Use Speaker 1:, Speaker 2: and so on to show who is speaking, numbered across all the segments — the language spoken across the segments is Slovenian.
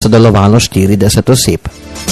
Speaker 1: sodelovalo 40 oseb.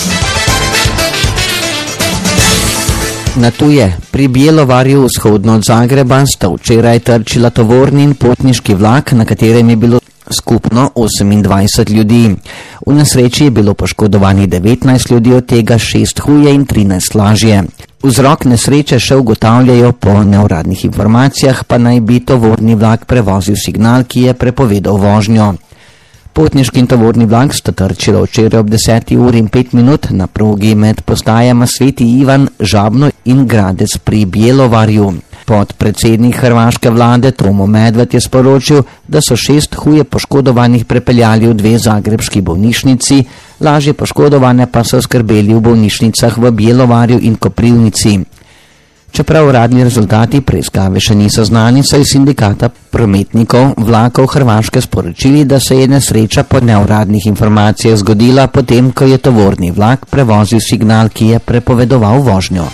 Speaker 1: Na tuje, pri Bjelovarju vzhodno od Zagreba sta včeraj trčila tovorni in potniški vlak, na katerem je bilo skupno 28 ljudi. V nesreči je bilo poškodovanih 19 ljudi, od tega 6 huje in 13 lažje. Vzrok nesreče še ugotavljajo, po neuradnih informacijah pa naj bi tovorni vlak prevozil signal, ki je prepovedal vožnjo. Potniški in tovorni vlak sta trčila včeraj ob 10:05 na progi med postajama Sveti Ivan, Žabno in Gradec pri Bjelovarju. Podpredsednik hrvaške vlade Tomo Medved je sporočil, da so 6 huje poškodovanih prepeljali v 2 zagrebški bolnišnici, lažje poškodovane pa so skrbeli v bolnišnicah v Bjelovarju in Koprivnici. Čeprav uradni rezultati preiskave še niso znani, so iz sindikata prometnikov vlakov Hrvaške sporočili, da se je nesreča po neuradnih informacijah zgodila potem, ko je tovorni vlak prevozil signal, ki je prepovedoval vožnjo.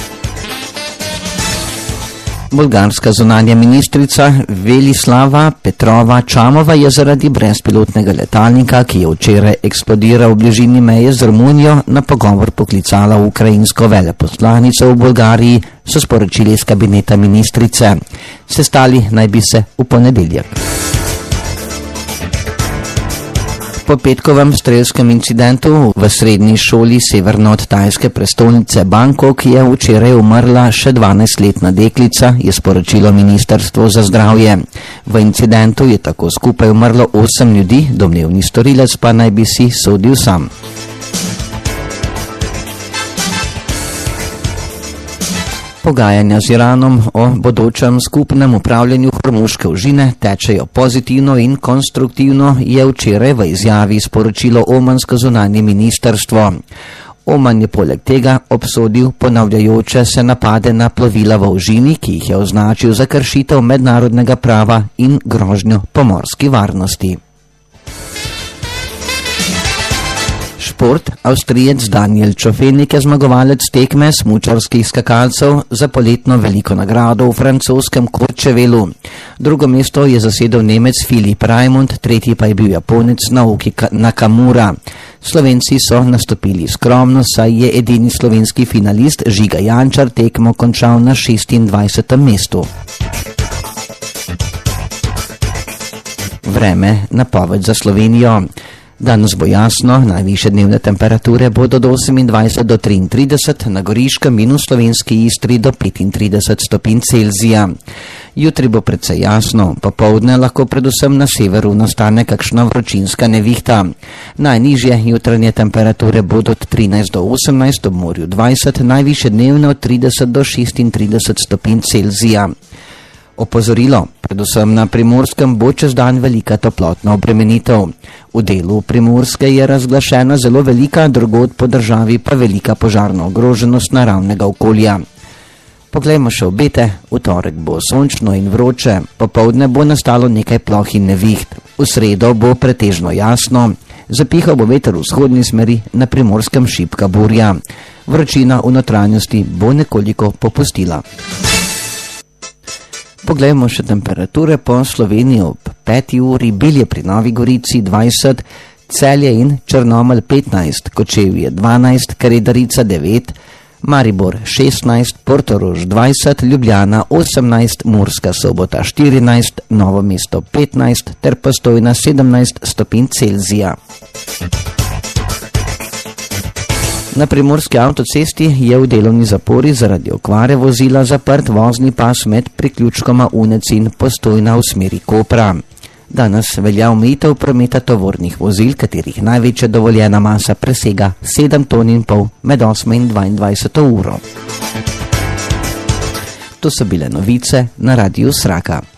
Speaker 1: Bolgarska zunanja ministrica Velislava Petrova-Čamova je zaradi brezpilotnega letalnika, ki je včeraj eksplodiral v bližini meje z Romunijo, na pogovor poklicala ukrajinsko veleposlanico v Bolgariji, so sporočili iz kabineta ministrice. Sestali naj bi se v ponedeljek. Po petkovem strelskem incidentu v srednji šoli severno od tajske prestolnice Bangkok je včeraj umrla še 12-letna deklica, je sporočilo Ministrstvo za zdravje. V incidentu je tako skupaj umrlo 8 ljudi, domnevni storilec pa naj bi si sodil sam. Pogajanja z Iranom o bodočem skupnem upravljanju Hormuške ožine tečejo pozitivno in konstruktivno, je včeraj v izjavi sporočilo omansko zunanje ministrstvo. Oman je poleg tega obsodil ponavljajoče se napade na plovila v ožini, ki jih je označil za kršitev mednarodnega prava in grožnjo pomorski varnosti. Šport. Avstrijec Daniel Čofenik je zmagovalec tekme smučarskih skakalcev za poletno veliko nagrado v francoskem Courchevelu. Drugo mesto je zasedel Nemec Filip Raimund, tretji pa je bil Japonec Naoki Nakamura. Slovenci so nastopili skromno, saj je edini slovenski finalist Žiga Jančar tekmo končal na 26. mestu. Vreme, napoved za Slovenijo. Danes bo jasno, najvišje dnevne temperature bodo do 28 do 33, na Goriškem in v slovenski Istri do 35 stopinj Celzija. Jutri bo precej jasno, popoldne lahko predvsem na severu nastane kakšna vročinska nevihta. Najnižje jutranje temperature bodo od 13 do 18, ob morju 20, najvišje dnevne od 30 do 36 stopinj Celzija. Opozorilo, predvsem na Primorskem bo čez dan velika toplotna obremenitev. V delu Primorske je razglašena zelo velika, drugod po državi pa velika požarna ogroženost naravnega okolja. Poglejmo še obete. V torek bo sončno in vroče, popoldne bo nastalo nekaj ploh in neviht. V sredo bo pretežno jasno, zapihal bo veter v vzhodni smeri, na Primorskem šibka burja. Vročina v notranjosti bo nekoliko popustila. Poglejmo še temperature po Sloveniji ob 5. uri. Bilje pri Novi Gorici 20, Celje in Črnomelj 15, Kočevje 12, Kredarica 9, Maribor 16, Portorož 20, Ljubljana 18, Murska Sobota 14, Novo mesto 15 ter Postojna 17 stopinj Celzija. Na primorski avtocesti je v delovni zapori zaradi okvare vozila zaprt vozni pas med priključkoma Unec in Postojna v smeri Kopra. Danes velja omejitev prometa tovornih vozil, katerih največja dovoljena masa presega 7,5 ton med 8 in 22 uro. To so bile novice na Radiu Sraka.